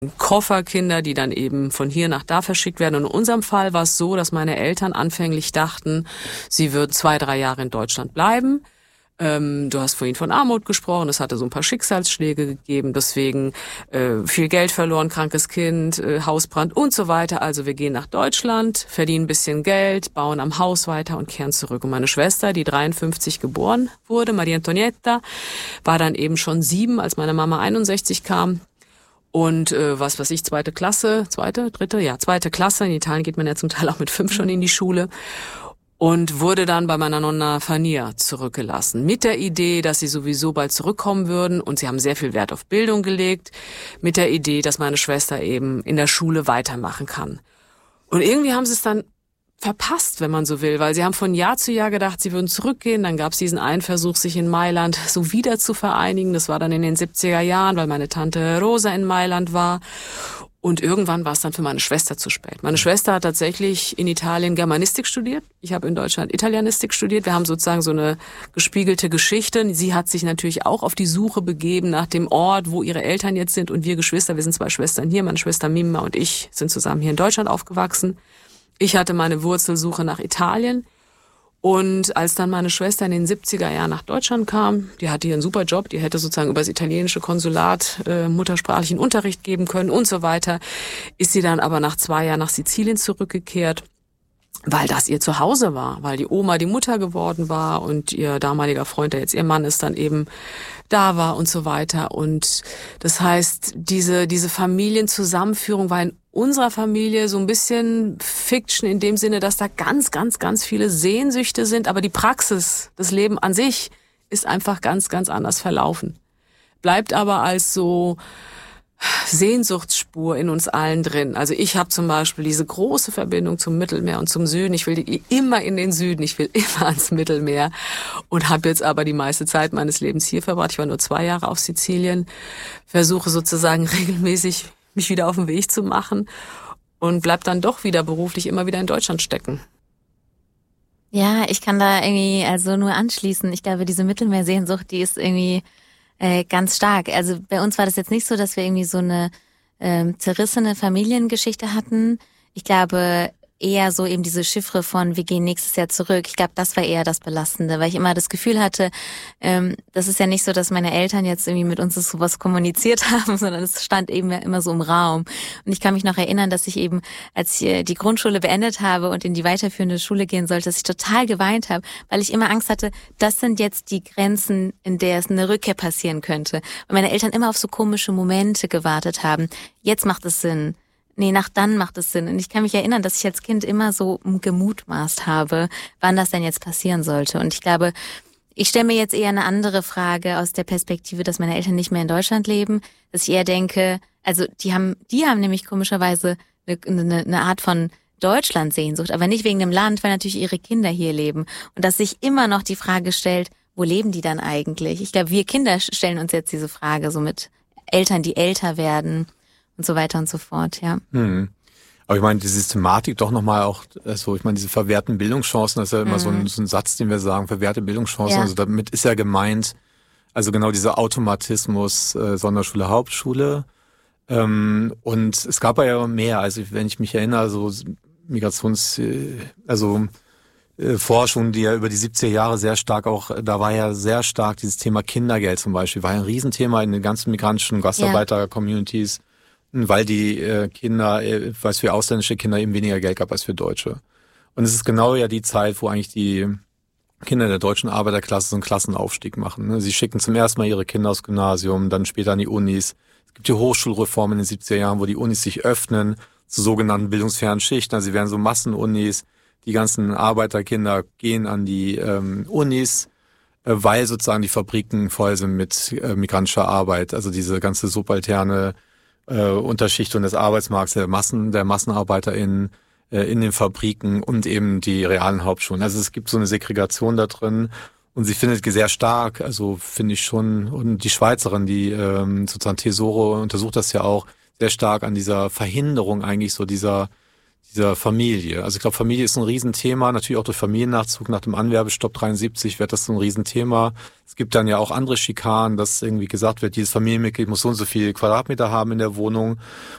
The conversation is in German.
Kofferkinder, die dann eben von hier nach da verschickt werden. Und in unserem Fall war es so, dass meine Eltern anfänglich dachten, sie würden 2-3 Jahre in Deutschland bleiben. Du hast vorhin von Armut gesprochen, es hatte so ein paar Schicksalsschläge gegeben, deswegen viel Geld verloren, krankes Kind, Hausbrand und so weiter. Also wir gehen nach Deutschland, verdienen ein bisschen Geld, bauen am Haus weiter und kehren zurück. Und meine Schwester, die 53 geboren wurde, Maria Antonietta, war dann eben schon 7, als meine Mama 61 kam. Und zweite Klasse. In Italien geht man ja zum Teil auch mit 5 schon in die Schule. Und wurde dann bei meiner Nonna Fania zurückgelassen. Mit der Idee, dass sie sowieso bald zurückkommen würden. Und sie haben sehr viel Wert auf Bildung gelegt. Mit der Idee, dass meine Schwester eben in der Schule weitermachen kann. Und irgendwie haben sie es dann verpasst, wenn man so will, weil sie haben von Jahr zu Jahr gedacht, sie würden zurückgehen. Dann gab es diesen einen Versuch, sich in Mailand so wieder zu vereinigen. Das war dann in den 70er Jahren, weil meine Tante Rosa in Mailand war. Und irgendwann war es dann für meine Schwester zu spät. Meine Schwester hat tatsächlich in Italien Germanistik studiert. Ich habe in Deutschland Italienistik studiert. Wir haben sozusagen so eine gespiegelte Geschichte. Sie hat sich natürlich auch auf die Suche begeben nach dem Ort, wo ihre Eltern jetzt sind. Und wir Geschwister, wir sind 2 Schwestern hier. Meine Schwester Mimma und ich sind zusammen hier in Deutschland aufgewachsen. Ich hatte meine Wurzelsuche nach Italien. Und als dann meine Schwester in den 70er Jahren nach Deutschland kam, die hatte hier einen super Job, die hätte sozusagen über das italienische Konsulat muttersprachlichen Unterricht geben können und so weiter, ist sie dann aber nach 2 Jahren nach Sizilien zurückgekehrt, weil das ihr Zuhause war, weil die Oma die Mutter geworden war und ihr damaliger Freund, der jetzt ihr Mann ist, dann eben da war und so weiter. Und das heißt, diese Familienzusammenführung war in unserer Familie so ein bisschen Fiction in dem Sinne, dass da ganz, ganz, ganz viele Sehnsüchte sind, aber die Praxis, das Leben an sich ist einfach ganz, ganz anders verlaufen. Bleibt aber als so Sehnsuchtsspur in uns allen drin. Also ich habe zum Beispiel diese große Verbindung zum Mittelmeer und zum Süden. Ich will immer in den Süden, ich will immer ans Mittelmeer und habe jetzt aber die meiste Zeit meines Lebens hier verbracht. Ich war nur 2 Jahre auf Sizilien, versuche sozusagen regelmäßig mich wieder auf den Weg zu machen und bleib dann doch wieder beruflich immer wieder in Deutschland stecken. Ja, ich kann da irgendwie also nur anschließen. Ich glaube, diese Mittelmeersehnsucht, die ist irgendwie ganz stark. Also bei uns war das jetzt nicht so, dass wir irgendwie so eine zerrissene Familiengeschichte hatten. Ich glaube eher so eben diese Chiffre von wir gehen nächstes Jahr zurück. Ich glaube, das war eher das Belastende, weil ich immer das Gefühl hatte, das ist ja nicht so, dass meine Eltern jetzt irgendwie mit uns sowas kommuniziert haben, sondern es stand eben ja immer so im Raum. Und ich kann mich noch erinnern, dass ich eben, als ich die Grundschule beendet habe und in die weiterführende Schule gehen sollte, dass ich total geweint habe, weil ich immer Angst hatte, das sind jetzt die Grenzen, in der es eine Rückkehr passieren könnte. Weil meine Eltern immer auf so komische Momente gewartet haben. Jetzt macht es Sinn. Nee, nach dann macht es Sinn. Und ich kann mich erinnern, dass ich als Kind immer so gemutmaßt habe, wann das denn jetzt passieren sollte. Und ich glaube, ich stelle mir jetzt eher eine andere Frage aus der Perspektive, dass meine Eltern nicht mehr in Deutschland leben, dass ich eher denke, also die haben nämlich komischerweise eine Art von Deutschlandsehnsucht, aber nicht wegen dem Land, weil natürlich ihre Kinder hier leben. Und dass sich immer noch die Frage stellt, wo leben die dann eigentlich? Ich glaube, wir Kinder stellen uns jetzt diese Frage, so mit Eltern, die älter werden und so weiter und so fort, ja. Aber ich meine, die Systematik doch nochmal auch, also ich meine, diese verwehrten Bildungschancen, das ist ja immer so ein Satz, den wir sagen, verwehrte Bildungschancen, also damit ist ja gemeint, also genau dieser Automatismus, Sonderschule, Hauptschule, und es gab ja mehr, also wenn ich mich erinnere, so Forschung, die ja über die 70er Jahre sehr stark auch, da war ja sehr stark dieses Thema Kindergeld zum Beispiel, war ja ein Riesenthema in den ganzen migrantischen Gastarbeiter-Communities, weil die Kinder, weil es für ausländische Kinder eben weniger Geld gab als für Deutsche. Und es ist genau ja die Zeit, wo eigentlich die Kinder der deutschen Arbeiterklasse so einen Klassenaufstieg machen. Ne? Sie schicken zum ersten Mal ihre Kinder aufs Gymnasium, dann später an die Unis. Es gibt die Hochschulreform in den 70er Jahren, wo die Unis sich öffnen zu sogenannten bildungsfernen Schichten. Also sie werden so Massenunis. Die ganzen Arbeiterkinder gehen an die Unis, weil sozusagen die Fabriken voll sind mit migrantischer Arbeit. Also diese ganze subalterne Unterschichtung des Arbeitsmarkts, der MassenarbeiterInnen in den Fabriken und eben die realen Hauptschulen. Also es gibt so eine Segregation da drin und sie findet sehr stark, also finde ich schon, und die Schweizerin, die sozusagen Tesoro untersucht das ja auch, sehr stark an dieser Verhinderung eigentlich so dieser Familie. Also ich glaube, Familie ist ein Riesenthema, natürlich auch durch Familiennachzug nach dem Anwerbestopp 73 wird das so ein Riesenthema. Es gibt dann ja auch andere Schikanen, dass irgendwie gesagt wird, dieses Familienmitglied muss so und so viel Quadratmeter haben in der Wohnung